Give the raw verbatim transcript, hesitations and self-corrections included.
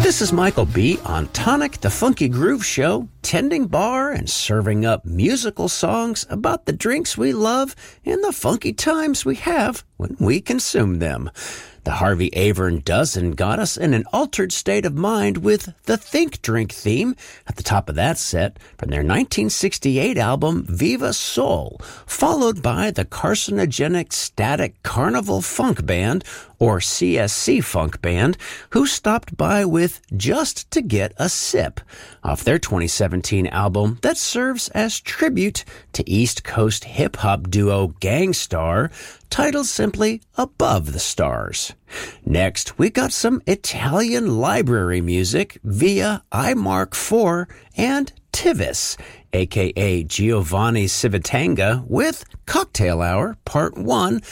This is Michael B. on Tonic the Funky Groove Show, tending bar and serving up musical songs about the drinks we love and the funky times we have when we consume them. The Harvey Avern Dozen got us in an altered state of mind with the Think Drink theme at the top of that set from their nineteen sixty-eight album Viva Soul, followed by the carcinogenic Static Carnival Funk Band, or C S C Funk Band, who stopped by with Just to Get a Sip, off their twenty seventeen album that serves as tribute to East Coast hip-hop duo Gang Starr, titled simply Above the Stars. Next, we got some Italian library music via I Mark four and Tivis, aka Giovanni Civitanga, with Cocktail Hour Part one,